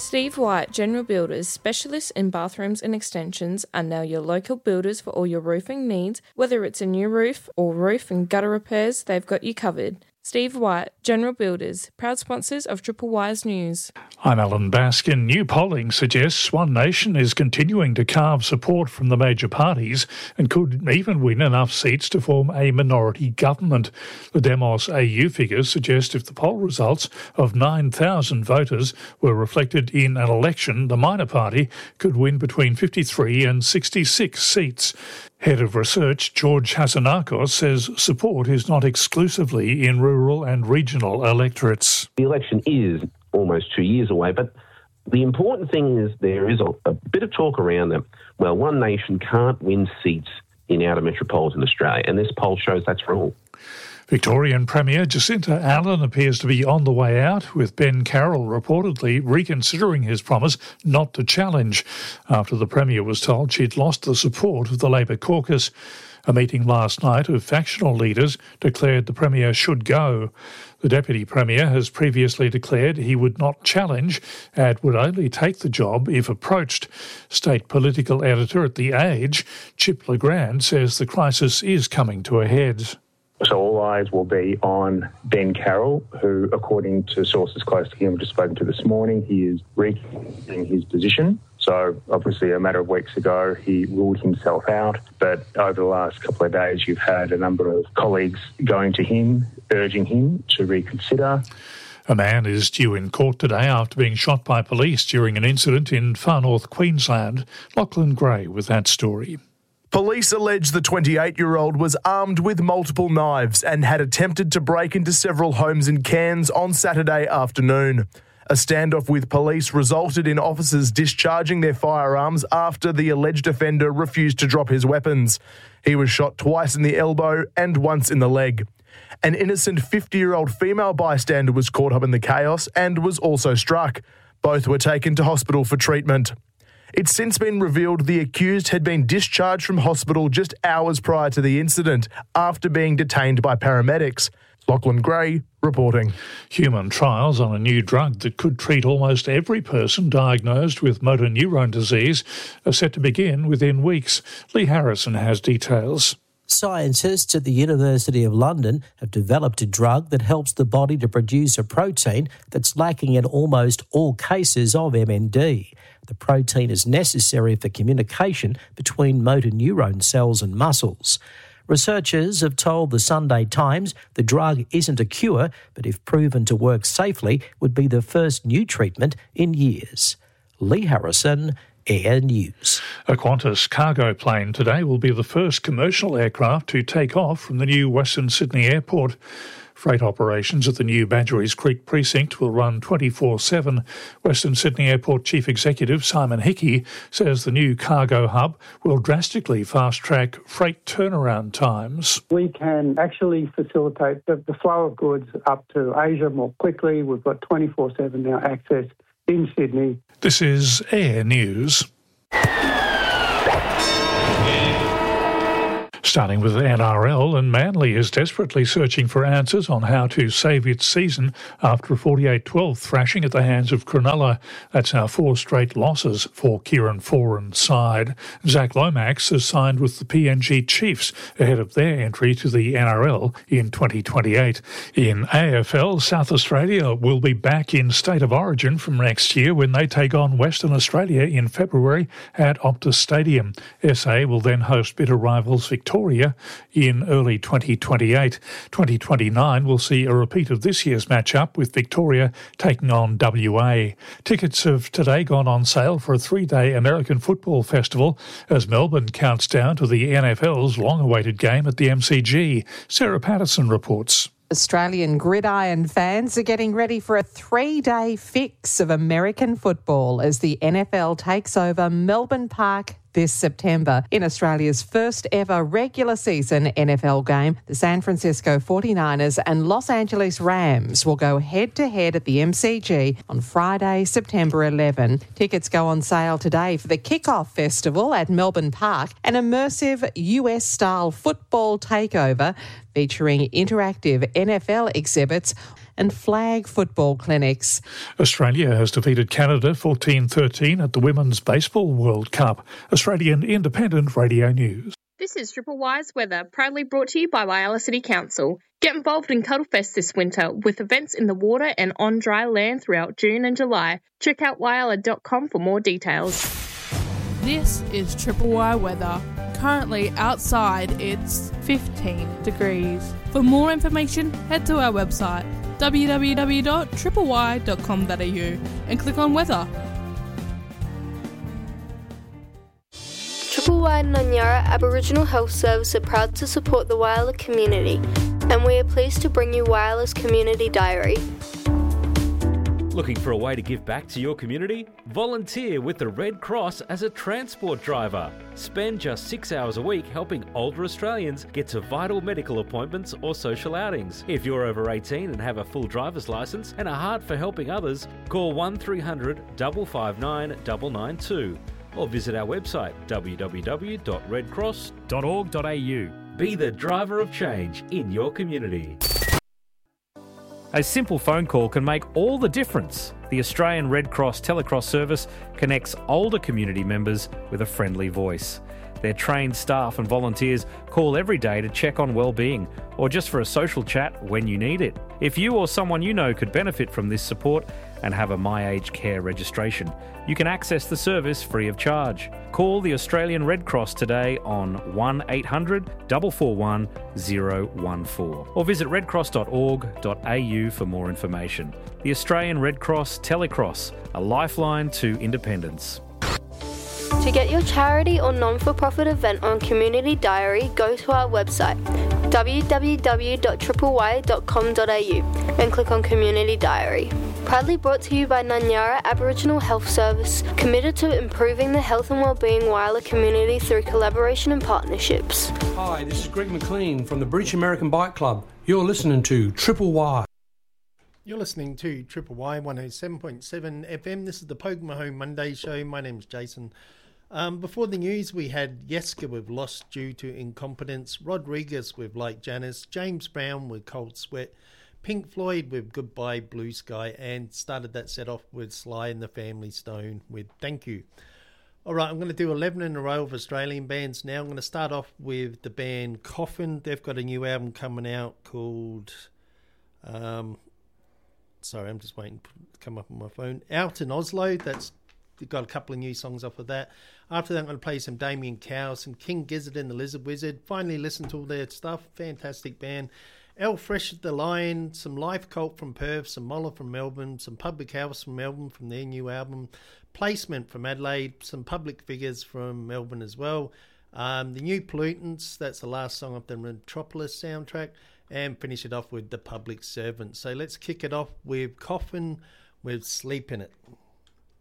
Steve White General Builders, specialists in bathrooms and extensions, are now your local builders for all your roofing needs. Whether it's a new roof or roof and gutter repairs, they've got you covered. Steve White, General Builders, proud sponsors of Triple Wise News. I'm Alan Baskin. New polling suggests One Nation is continuing to carve support from the major parties and could even win enough seats to form a minority government. The Demos AU figures suggest if the poll results of 9,000 voters were reflected in an election, the minor party could win between 53 and 66 seats. Head of Research George Hasanakos says support is not exclusively in rural and regional electorates. The election is almost 2 years away, but the important thing is there is a bit of talk around that, well, One Nation can't win seats in outer metropolitan Australia, and this poll shows that's wrong. Victorian Premier Jacinta Allen appears to be on the way out, with Ben Carroll reportedly reconsidering his promise not to challenge after the Premier was told she'd lost the support of the Labor caucus. A meeting last night of factional leaders declared the Premier should go. The Deputy Premier has previously declared he would not challenge and would only take the job if approached. State political editor at The Age, Chip Legrand, says the crisis is coming to a head. So all eyes will be on Ben Carroll, who, according to sources close to him, I've just spoken to this morning, he is reconsidering his position. So obviously a matter of weeks ago, he ruled himself out. But over the last couple of days, you've had a number of colleagues going to him, urging him to reconsider. A man is due in court today after being shot by police during an incident in far north Queensland. Lachlan Gray with that story. Police allege the 28-year-old was armed with multiple knives and had attempted to break into several homes in Cairns on Saturday afternoon. A standoff with police resulted in officers discharging their firearms after the alleged offender refused to drop his weapons. He was shot twice in the elbow and once in the leg. An innocent 50-year-old female bystander was caught up in the chaos and was also struck. Both were taken to hospital for treatment. It's since been revealed the accused had been discharged from hospital just hours prior to the incident after being detained by paramedics. Lachlan Gray reporting. Human trials on a new drug that could treat almost every person diagnosed with motor neurone disease are set to begin within weeks. Lee Harrison has details. Scientists at the University of London have developed a drug that helps the body to produce a protein that's lacking in almost all cases of MND. The protein is necessary for communication between motor neuron cells and muscles. Researchers have told the Sunday Times the drug isn't a cure, but if proven to work safely, would be the first new treatment in years. Lee Harrison, Air News. A Qantas cargo plane today will be the first commercial aircraft to take off from the new Western Sydney Airport. Freight operations at the new Badgerys Creek precinct will run 24/7. Western Sydney Airport Chief Executive Simon Hickey says the new cargo hub will drastically fast-track freight turnaround times. We can actually facilitate the flow of goods up to Asia more quickly. We've got 24/7 now access in Sydney. This is Air News. Starting with the NRL, and Manly is desperately searching for answers on how to save its season after a 48-12 thrashing at the hands of Cronulla. That's now 4 straight losses for Kieran Foran's side. Zach Lomax has signed with the PNG Chiefs ahead of their entry to the NRL in 2028. In AFL, South Australia will be back in State of Origin from next year when they take on Western Australia in February at Optus Stadium. SA will then host bitter rivals Victoria in early 2028. 2029 will see a repeat of this year's matchup with Victoria taking on WA. Tickets have today gone on sale for a 3-day American football festival as Melbourne counts down to the NFL's long-awaited game at the MCG. Sarah Patterson reports. Australian gridiron fans are getting ready for a 3-day fix of American football as the NFL takes over Melbourne Park this September. In Australia's first ever regular season NFL game, the San Francisco 49ers and Los Angeles Rams will go head-to-head at the MCG on Friday, September 11. Tickets go on sale today for the Kickoff Festival at Melbourne Park, an immersive US-style football takeover featuring interactive NFL exhibits and flag football clinics. Australia has defeated Canada 14-13 at the Women's Baseball World Cup. Australian Independent Radio News. This is Triple Y's weather, proudly brought to you by Whyalla City Council. Get involved in Cuddlefest this winter with events in the water and on dry land throughout June and July. Check out whyalla.com for more details. This is Triple Y weather. Currently outside it's 15 degrees. For more information, head to our website www.tripley.com.au and click on weather. Triple Y Nanyara Aboriginal Health Service are proud to support the Whyalla community, and we are pleased to bring you Whyalla's Community Diary. Looking for a way to give back to your community? Volunteer with the Red Cross as a transport driver. Spend just 6 hours a week helping older Australians get to vital medical appointments or social outings. If you're over 18 and have a full driver's licence and a heart for helping others, call 1300 559 992 or visit our website www.redcross.org.au. Be the driver of change in your community. A simple phone call can make all the difference. The Australian Red Cross Telecross service connects older community members with a friendly voice. Their trained staff and volunteers call every day to check on well-being or just for a social chat when you need it. If you or someone you know could benefit from this support and have a My Aged Care registration, you can access the service free of charge. Call the Australian Red Cross today on 1800 441 014 or visit redcross.org.au for more information. The Australian Red Cross Telecross, a lifeline to independence. To get your charity or non-for-profit event on Community Diary, go to our website www.tripley.com.au and click on Community Diary. Proudly brought to you by Nanyara Aboriginal Health Service, committed to improving the health and wellbeing Whyalla community through collaboration and partnerships. Hi, this is Greg McLean from the British American Bike Club. You're listening to Triple Y. You're listening to Triple Y 107.7 FM. This is the Pogo Home Monday show. My name's Jason. Before the news, we had Yeska with Lost Due to Incompetence, Rodriguez with Like Janice, James Brown with Cold Sweat, Pink Floyd with Goodbye Blue Sky, and started that set off with Sly and the Family Stone with Thank You. All right, I'm going to do 11 in a row of Australian bands now. I'm going to start off with the band Coffin. They've got a new album coming out called... sorry, I'm just waiting to come up on my phone. Out in Oslo, that's got a couple of new songs off of that. After that, I'm going to play some Damien Cowell, some King Gizzard and the Lizard Wizard. Finally listened to all their stuff. Fantastic band. El Fresh the Lion, some Life Cult from Perth, some Moller from Melbourne, some Public House from Melbourne from their new album. Placement from Adelaide, some Public Figures from Melbourne as well. The new Pollutants, that's the last song of the Metropolis soundtrack. And finish it off with The Public Servant. So let's kick it off with Coffin with Sleep in It.